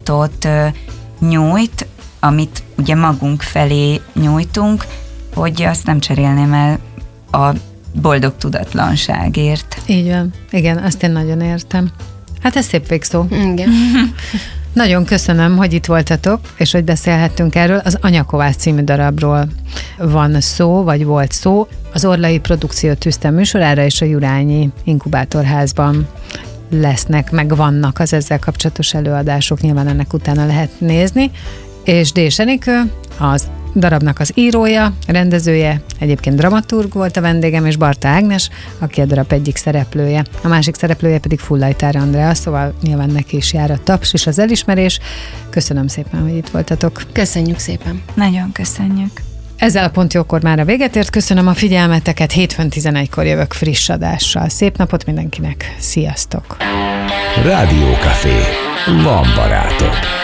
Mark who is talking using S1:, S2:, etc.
S1: feladatot nyújt, amit ugye magunk felé nyújtunk, hogy azt nem cserélném el a boldog tudatlanságért.
S2: Így van. Igen, azt én nagyon értem. Hát ez szép végszó.
S3: Igen.
S2: Nagyon köszönöm, hogy itt voltatok, és hogy beszélhettünk erről. Az Anyakovász című darabról van szó, vagy volt szó. Az Orlai Produkció tűzte műsorára, és a Jurányi Inkubátorházban lesznek, meg vannak az ezzel kapcsolatos előadások, nyilván ennek utána lehet nézni. És Déls Enikő, az darabnak az írója, rendezője, egyébként dramaturg volt a vendégem, és Barta Ágnes, aki a darab egyik szereplője. A másik szereplője pedig Fullajtár Andrea, szóval nyilván neki is jár a taps és az elismerés. Köszönöm szépen, hogy itt voltatok.
S3: Köszönjük szépen.
S1: Nagyon köszönjük.
S2: Ezzel a Pont Jókor már a véget ért. Köszönöm a figyelmeteket, hétfőn 11-kor jövök friss adással. Szép napot mindenkinek, sziasztok!
S4: Rádiókafé. Van barátod.